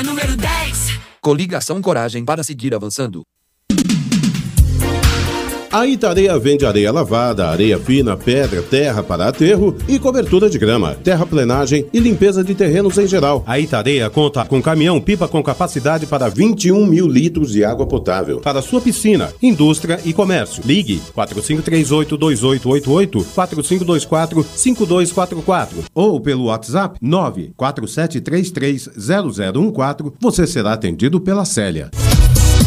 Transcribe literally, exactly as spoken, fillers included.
número dez. Coligação Coragem para seguir avançando. A Itareia vende areia lavada, areia fina, pedra, terra para aterro e cobertura de grama, terraplenagem e limpeza de terrenos em geral. A Itareia conta com caminhão-pipa com capacidade para vinte e um mil litros de água potável para sua piscina, indústria e comércio. Ligue quatro cinco três oito, dois oito oito oito, quatro cinco dois quatro, cinco dois quatro quatro ou pelo WhatsApp nove quatro sete três três zero zero um quatro. Você será atendido pela Célia.